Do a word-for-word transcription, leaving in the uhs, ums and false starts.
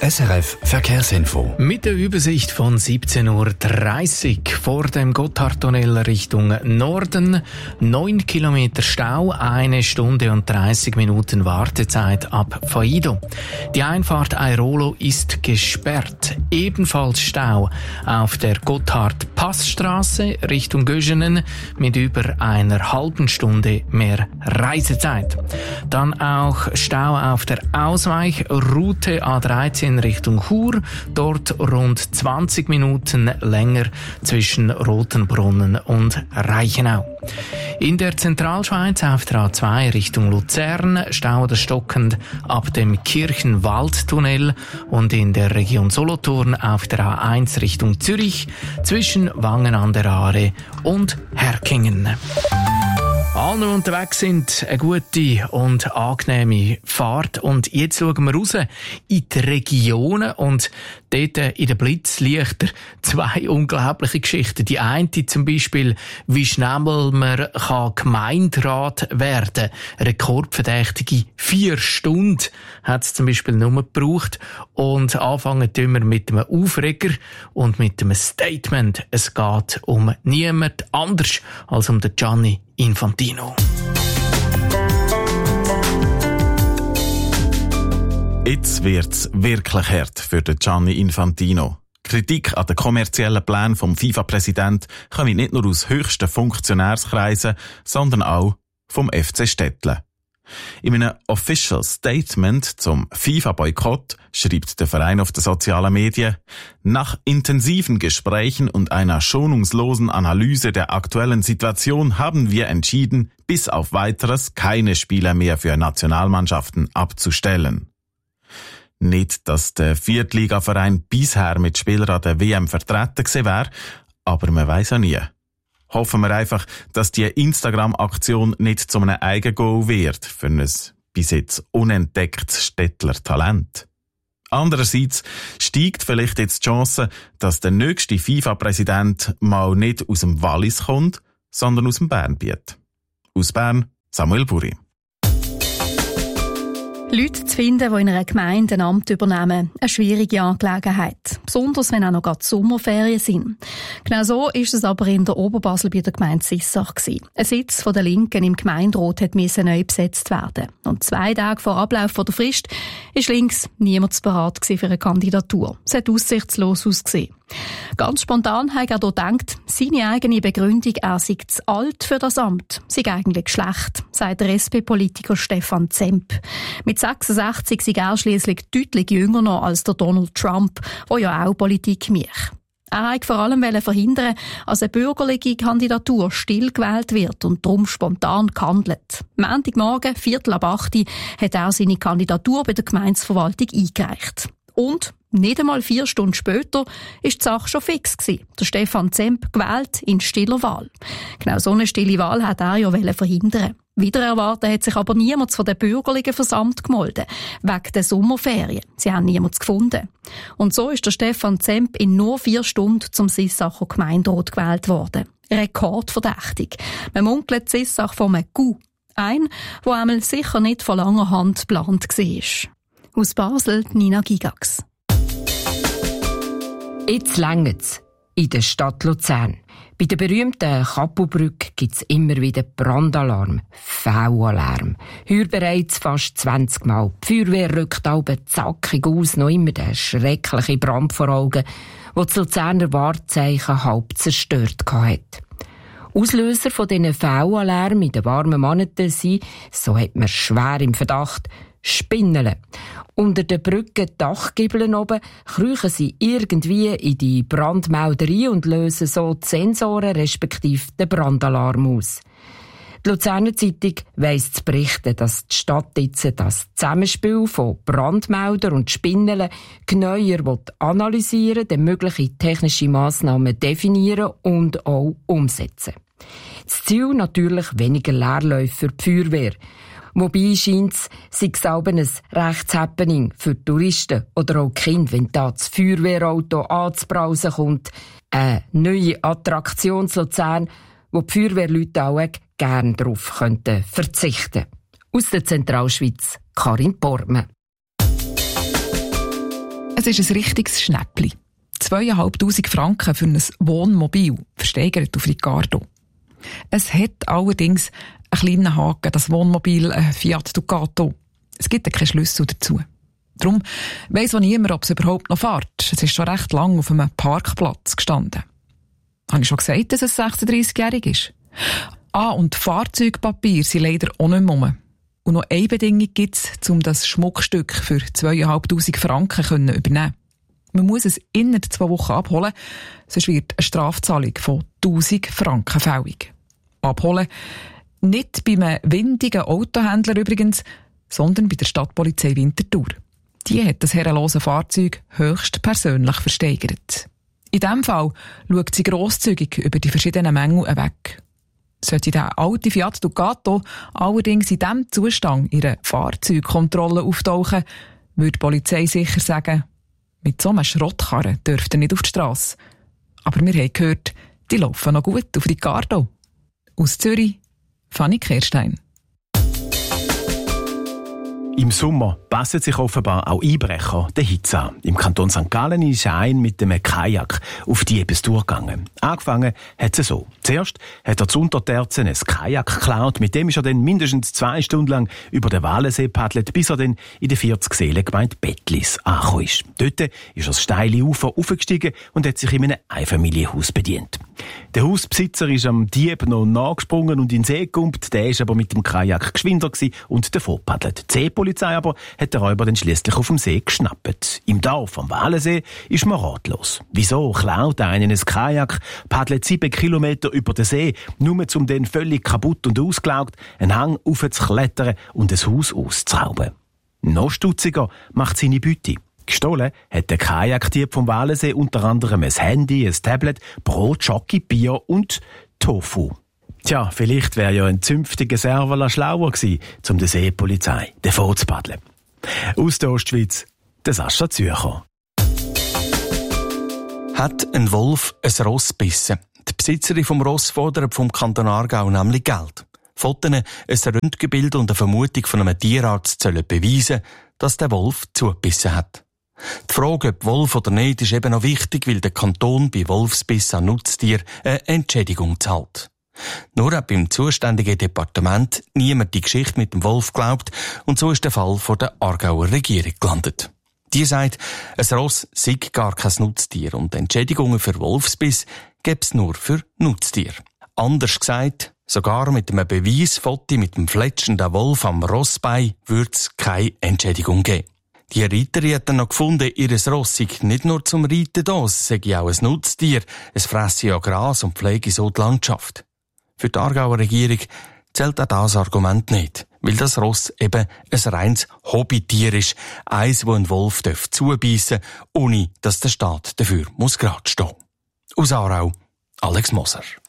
S R F Verkehrsinfo. Mit der Übersicht von siebzehn Uhr dreißig vor dem Gotthardtunnel Richtung Norden. neun Kilometer Stau, eine Stunde und dreißig Minuten Wartezeit ab Faido. Die Einfahrt Airolo ist gesperrt. Ebenfalls Stau auf der Gotthard-Passstraße Richtung Göschenen mit über einer halben Stunde mehr Reisezeit. Dann auch Stau auf der Ausweichroute A dreizehn Richtung Chur, dort rund zwanzig Minuten länger zwischen Rotenbrunnen und Reichenau. In der Zentralschweiz auf der A zwei Richtung Luzern Stau oder stockend ab dem Kirchenwaldtunnel und in der Region Solothurn auf der A eins Richtung Zürich zwischen Wangen an der Aare und Herkingen. Allen, die unterwegs sind, eine gute und angenehme Fahrt. Und jetzt schauen wir raus in die Regionen und dort in den Blitzlichter zwei unglaubliche Geschichten. Die eine zum Beispiel, wie schnell man kann Gemeinderat werden kann. Rekordverdächtige vier Stunden hat es zum Beispiel nur gebraucht. Und anfangen tun wir mit einem Aufreger und mit einem Statement. Es geht um niemand anders als um den Gianni Infantino. Jetzt wird's wirklich hart für den Gianni Infantino. Kritik an den kommerziellen Plänen vom FIFA-Präsident kommt nicht nur aus höchsten Funktionärskreisen, sondern auch vom F C Stettle. In einem Official Statement zum FIFA-Boykott schreibt der Verein auf den sozialen Medien: Nach intensiven Gesprächen und einer schonungslosen Analyse der aktuellen Situation haben wir entschieden, bis auf Weiteres keine Spieler mehr für Nationalmannschaften abzustellen. Nicht, dass der Viertligaverein bisher mit Spielern an der W M vertreten gewesen wäre, aber man weiss ja nie. Hoffen wir einfach, dass die Instagram-Aktion nicht zu einem Eigengoal wird für ein bis jetzt unentdecktes Stettler Talent. Andererseits steigt vielleicht jetzt die Chance, dass der nächste FIFA-Präsident mal nicht aus dem Wallis kommt, sondern aus dem Bernbiet. Aus Bern, Samuel Buri. Leute zu finden, die in einer Gemeinde ein Amt übernehmen, eine schwierige Angelegenheit. Besonders, wenn auch noch gerade Sommerferien sind. Genau so ist es aber in der Oberbasel bei der Gemeinde Sissach gewesen. Ein Sitz von der Linken im Gemeinderat hat müssen neu besetzt werden. Und zwei Tage vor Ablauf der Frist ist links niemand bereit für eine Kandidatur. Es hat aussichtslos ausgesehen. Ganz spontan hat er dort gedacht, seine eigene Begründung, er sei zu alt für das Amt, sei eigentlich schlecht, sagt der S P-Politiker Stefan Zemp. Mit sechsundsechzig sei er schliesslich deutlich jünger noch als der Donald Trump, der ja auch Politik macht. Er wollte vor allem verhindern, dass eine bürgerliche Kandidatur still gewählt wird und darum spontan gehandelt. Montagmorgen, Viertel ab acht, hat er seine Kandidatur bei der Gemeindeverwaltung eingereicht. Und nicht einmal vier Stunden später war die Sache schon fix gewesen. Der Stefan Zemp gewählt in stiller Wahl. Genau so eine stille Wahl hat er ja verhindern. Wieder erwarten hat sich aber niemand von den Bürgerlichen fürs Amt gemeldet, wegen der Sommerferien. Sie haben niemanden gefunden. Und so ist der Stefan Zemp in nur vier Stunden zum Sissacher Gemeinderat gewählt worden. Rekordverdächtig. Man munkelt Sissach vom Coup. Ein, der einmal sicher nicht von langer Hand geplant war. Aus Basel, Nina Gigax. Jetzt längt's in der Stadt Luzern. Bei der berühmten Kappelbrücke gibt's immer wieder Brandalarm, V-Alarm. Heuer bereits fast zwanzig Mal. Die Feuerwehr rückt alle zackig aus, noch immer der schreckliche Brand vor Augen, der das Luzerner Wahrzeichen halb zerstört hat. Auslöser von diesen V-Alarm in den warmen Monaten sind, so hat man schwer im Verdacht, Spinnen. Unter den Brückendachgiebeln oben kriechen sie irgendwie in die Brandmelderei und lösen so die Sensoren respektive den Brandalarm aus. Die Luzerner Zeitung weiss zu berichten, dass die Stadt jetzt das Zusammenspiel von Brandmelder und Spinnen genauer analysieren, dann mögliche technische Massnahmen definieren und auch umsetzen. Das Ziel natürlich weniger Leerläufe für die Feuerwehr. Wobei scheint es, sei es auch ein Rechtshappening für Touristen oder auch Kinder, wenn da das Feuerwehrauto anzubrausen kommt. Eine neue Attraktion zu Luzern, wo die Feuerwehrleute auch gerne darauf könnten verzichten. Aus der Zentralschweiz, Karin Portmann. Es ist ein richtiges Schnäppli. Zweieinhalbtausend Franken für ein Wohnmobil, versteigert auf Ricardo. Es hat allerdings einen kleinen Haken, das Wohnmobil ein Fiat Ducato. Es gibt keinen Schlüssel dazu. Darum weiss auch niemand, ob es überhaupt noch fährt. Es ist schon recht lang auf einem Parkplatz gestanden. Habe ich schon gesagt, dass es sechsunddreissigjährig ist? Ah, und Fahrzeugpapier sind leider auch nicht mehr rum. Und noch eine Bedingung gibt es, um das Schmuckstück für zweieinhalbtausend Franken zu übernehmen. Man muss es innerhalb zwei Wochen abholen, sonst wird eine Strafzahlung von tausend Franken fällig. Abholen nicht bei einem windigen Autohändler übrigens, sondern bei der Stadtpolizei Winterthur. Die hat das herrenlose Fahrzeug höchst persönlich versteigert. In diesem Fall schaut sie grosszügig über die verschiedenen Mängel weg. Sollte der alte Fiat Ducato allerdings in diesem Zustand ihre Fahrzeugkontrolle auftauchen, würde die Polizei sicher sagen, mit so einem Schrottkarren dürft ihr nicht auf die Strasse. Aber wir haben gehört, die laufen noch gut auf Ricardo. Aus Zürich, Fanny Kehrstein. Im Sommer passen sich offenbar auch Einbrecher der Hitze an. Im Kanton Sankt Gallen ist ein mit dem Kajak auf die Ebestour gegangen. Angefangen hat es so. Zuerst hat er zu Unterterzen ein Kajak geklaut, mit dem ist er dann mindestens zwei Stunden lang über den Walensee paddelt, bis er dann in der vierzig Seelengemeinde Bettlis angekommen ist. Dort ist er das steile Ufer aufgestiegen und hat sich in einem Einfamilienhaus bedient. Der Hausbesitzer ist am Dieb noch nachgesprungen und in den See gekumpelt, der ist aber mit dem Kajak geschwinder gewesen und davor paddelt. Die Seepolizei aber hat den Räuber dann schliesslich auf dem See geschnappt. Im Dorf am Walensee ist man ratlos. Wieso klaut einer ein Kajak, paddelt sieben Kilometer über den See, nur um den völlig kaputt und ausgelaugt einen Hang aufzuklettern und ein Haus auszurauben? Noch stutziger macht seine Beute. Gestohlen hat der Kajakdieb vom Walensee unter anderem ein Handy, ein Tablet, Brot, Schoki, Bier und Tofu. Tja, vielleicht wäre ja ein zünftiger Serverler schlauer gewesen, um der Seepolizei davor zu paddeln. Aus der Ostschweiz, der Sascha Zürcher. Hat ein Wolf ein Ross gebissen? Die Besitzerin vom Ross fordert vom Kanton Aargau nämlich Geld. Fotos, ein Röntgenbild und eine Vermutung von einem Tierarzt sollen beweisen, dass der Wolf zugebissen hat. Die Frage, ob Wolf oder nicht, ist eben noch wichtig, weil der Kanton bei Wolfsbiss an Nutztier eine Entschädigung zahlt. Nur hat beim zuständigen Departement niemand die Geschichte mit dem Wolf glaubt und so ist der Fall vor der Aargauer Regierung gelandet. Die sagt, ein Ross sei gar kein Nutztier und Entschädigungen für Wolfsbiss gäbe es nur für Nutztier. Anders gesagt, sogar mit einem Beweisfoto mit dem fletschenden Wolf am Rossbein würde es keine Entschädigung geben. Die Reiterin hat dann noch gefunden, ihr Ross sei nicht nur zum Reiten da, es sei auch ein Nutztier, es fresse ja Gras und pflege so die Landschaft. Für die Aargauer Regierung zählt auch das Argument nicht, weil das Ross eben ein reines Hobbytier ist, eins, wo ein Wolf zubeissen darf, ohne dass der Staat dafür muss gerade stehen. Aus Aarau, Alex Moser.